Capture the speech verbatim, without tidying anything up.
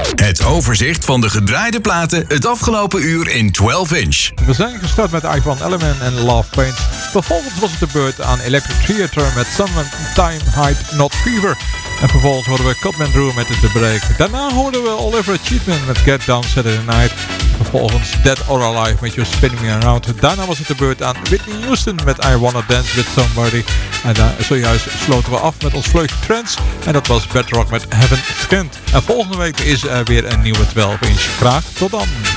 Het overzicht van de gedraaide platen het afgelopen uur in twaalf inch. We zijn gestart met Ivan Element en Love Paint. Vervolgens was het de beurt aan Electric Theatre met Summertime Height Not Fever. En vervolgens hoorden we Cutman Drew met The Break. Daarna hoorden we Oliver Cheatman met Get Down Saturday Night. Vervolgens Dead or Alive met You Spinning Me Around. Daarna was het de beurt aan Whitney Houston met I Wanna Dance With Somebody. En daar zojuist sloten we af met ons vleugje Trends. En dat was Bedrock met Heaven Sent. En volgende week is er weer een nieuwe twaalf inch. Graag tot dan.